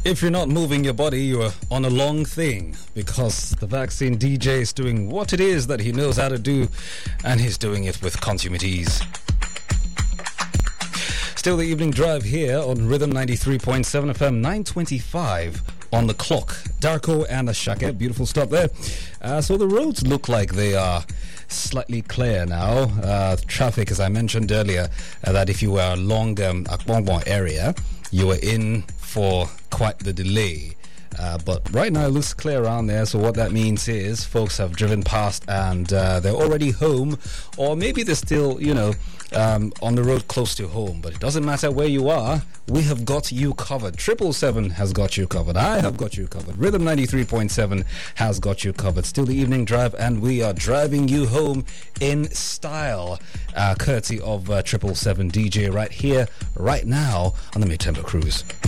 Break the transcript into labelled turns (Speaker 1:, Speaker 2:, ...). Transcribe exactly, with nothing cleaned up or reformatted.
Speaker 1: If you're not moving your body, you're on a long thing, because the vaccine D J is doing what it is that he knows how to do, and he's doing it with consummate ease. Still the evening drive here on Rhythm ninety-three point seven F M, nine twenty-five on the clock. Darko and Ashake, beautiful stop there. Uh, so the roads look like they are slightly clear now. Uh, traffic, as I mentioned earlier, uh, that if you were along um, Akbongbon area, you were in for quite the delay. Uh, but right now it looks clear around there, so what that means is folks have driven past and uh, they're already home, or maybe they're still, you know, um, on the road close to home. But it doesn't matter where you are, we have got you covered. Triple Seven has got you covered. I have got you covered. Rhythm ninety-three point seven has got you covered. Still the evening drive, and we are driving you home in style, uh, courtesy of uh, Triple Seven D J right here, right now on the Mid-Tempo Cruise.